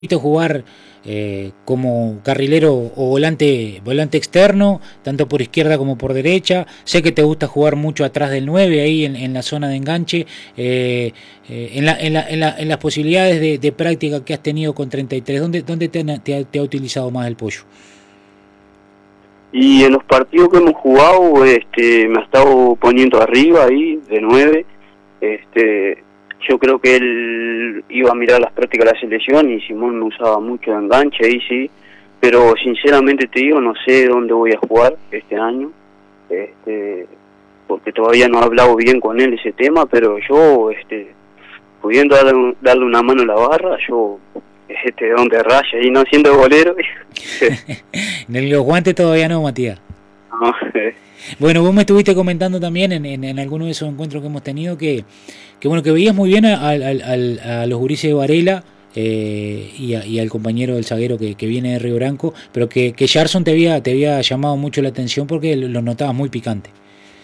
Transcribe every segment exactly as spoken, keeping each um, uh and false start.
visto jugar eh, como carrilero o volante volante externo, tanto por izquierda como por derecha. Sé que te gusta jugar mucho atrás del nueve, ahí en, en la zona de enganche. Eh, eh, en, la, en, la, en, la, en las posibilidades de, de práctica que has tenido con treinta y tres, ¿dónde, dónde te, te, ha, te ha utilizado más el Pollo? Y en los partidos que hemos jugado, este, me ha estado poniendo arriba ahí, de nueve. Este, yo creo que él iba a mirar las prácticas de la selección y Simón me usaba mucho de enganche, ahí sí. Pero sinceramente te digo, no sé dónde voy a jugar este año, este, porque todavía no he hablado bien con él ese tema, pero yo, este, pudiendo darle, darle una mano a la barra, yo... este donde raya y no siendo golero. En los guantes todavía no, Matías. No. Bueno, vos me estuviste comentando también en, en, en alguno de esos encuentros que hemos tenido que, que bueno, que veías muy bien a, a, a, a los gurises de Varela eh, y, a, y al compañero del zaguero que, que viene de Río Branco, pero que, que Gerson te había, te había llamado mucho la atención porque lo notabas muy picante.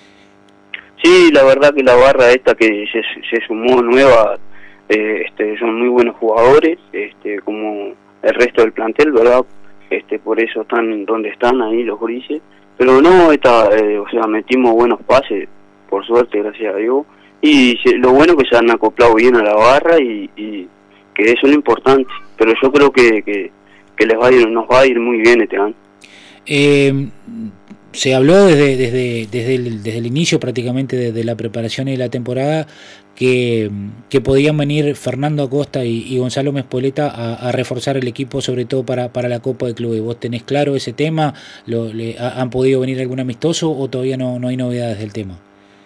Sí, la verdad que la barra esta que se, se sumó nueva, eh, este, son muy buenos jugadores, este, como el resto del plantel, ¿verdad? Este, por eso están donde están ahí los grises. Pero no, esta, eh, o sea, metimos buenos pases, por suerte, gracias a Dios. Y se, lo bueno que se han acoplado bien a la barra y, y que eso es lo importante. Pero yo creo que, que, que les va a ir, nos va a ir muy bien este año. Eh, se habló desde, desde, desde, el, desde el inicio prácticamente de, de la preparación de la temporada que, que podían venir Fernando Acosta y, y Gonzalo Mespoleta a, a reforzar el equipo, sobre todo para, para la Copa de Clubes. ¿Vos tenés claro ese tema? ¿Lo, le, ha, ¿Han podido venir algún amistoso o todavía no, no hay novedades del tema?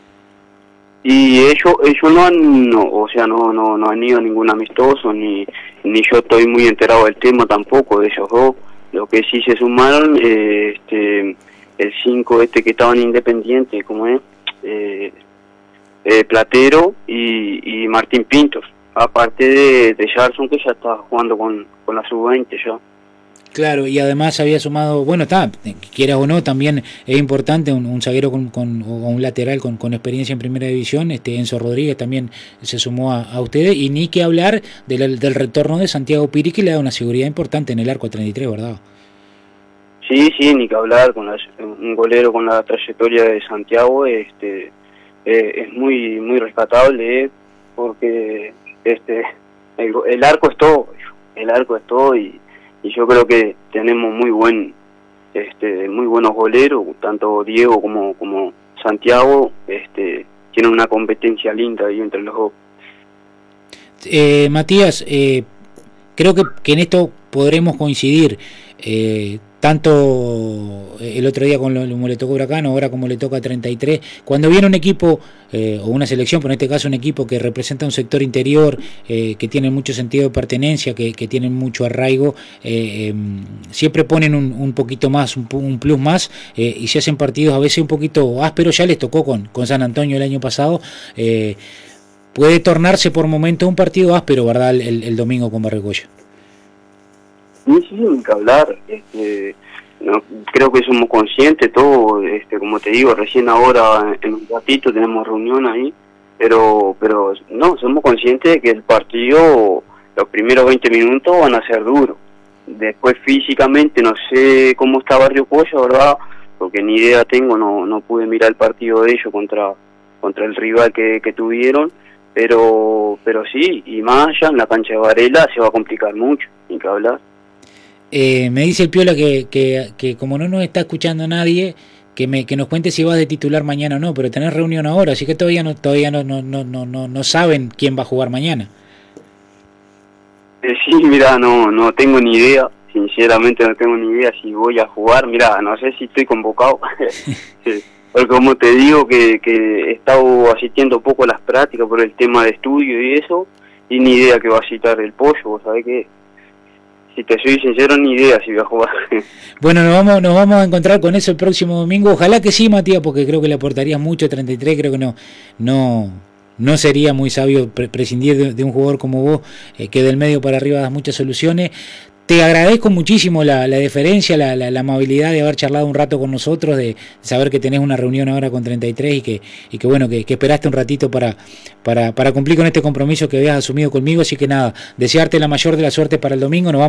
Y ellos ellos no han, no, o sea, no no no han ido a ningún amistoso, ni ni yo estoy muy enterado del tema tampoco de ellos dos. Lo que sí se sumaron, eh, este el cinco este que estaban independientes, como es, eh, eh, Platero y, y Martín Pintos, aparte de, de Gerson, que ya está jugando con, con la sub veinte ya. Claro, y además había sumado, bueno, está, quieras o no, también es importante un, un zaguero con, con, o un lateral con, con experiencia en primera división. este Enzo Rodríguez también se sumó a, a ustedes, y ni que hablar del, del retorno de Santiago Piri, que le da una seguridad importante en el arco treinta y tres, ¿verdad? Sí, sí, ni que hablar, con la, un golero con la trayectoria de Santiago, este eh, es muy muy rescatable, eh, porque este el, el arco es todo, el arco es todo y y yo creo que tenemos muy buen este muy buenos goleros, tanto Diego como como Santiago, este tienen una competencia linda ahí entre los dos. eh, Matías, eh, creo que, que en esto podremos coincidir, eh, tanto el otro día con lo, como le tocó Huracán, ahora como le toca a treinta y tres, cuando viene un equipo eh, o una selección, pero en este caso un equipo que representa un sector interior, eh, que tiene mucho sentido de pertenencia, que, que tienen mucho arraigo, eh, eh, siempre ponen un, un poquito más, un, un plus más, eh, y se hacen partidos a veces un poquito ásperos. Ya les tocó con, con San Antonio el año pasado. eh, puede tornarse por momentos un partido áspero, ¿verdad? El, el domingo con Barregoya. Sí, sí, ni que hablar, este, no, creo que somos conscientes todos, este, como te digo, recién ahora en un ratito tenemos reunión ahí, pero pero no, somos conscientes de que el partido, los primeros veinte minutos van a ser duros. Después físicamente no sé cómo está Barrio Pollo, ¿verdad? Porque ni idea tengo, no no pude mirar el partido de ellos contra contra el rival que, que tuvieron, pero pero sí, y más allá en la cancha de Varela se va a complicar mucho, ni que hablar. Eh, me dice el Piola que, que, que como no nos está escuchando nadie, que me que nos cuente si vas de titular mañana o no, pero tenés reunión ahora, así que todavía no todavía no no no no no, no saben quién va a jugar mañana. Eh, sí, mira, no no tengo ni idea, sinceramente no tengo ni idea si voy a jugar. Mira, no sé si estoy convocado, porque como te digo que, que he estado asistiendo poco a las prácticas por el tema de estudio y eso, y ni idea que va a citar el Pollo, vos sabés que... Si te soy sincero, ni idea si voy a jugar. Bueno, nos vamos nos vamos a encontrar con eso el próximo domingo. Ojalá que sí, Matías, porque creo que le aportarías mucho a treinta y tres. Creo que no no no sería muy sabio pre prescindir de, de un jugador como vos, eh, que del medio para arriba das muchas soluciones. Te agradezco muchísimo la, la deferencia, la, la, la amabilidad de haber charlado un rato con nosotros, de saber que tenés una reunión ahora con treinta y tres y que, y que bueno, que, que esperaste un ratito para, para, para cumplir con este compromiso que habías asumido conmigo. Así que nada, desearte la mayor de las suertes para el domingo. Nos vamos